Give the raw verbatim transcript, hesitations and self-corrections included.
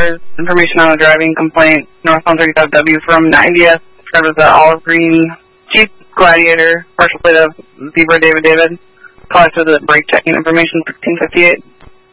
There's information on a driving complaint, northbound thirty-five W from ninetieth. There was an olive green Jeep Gladiator, partial plate of Zebra David David. Collected the brake checking information, sixteen fifty-eight.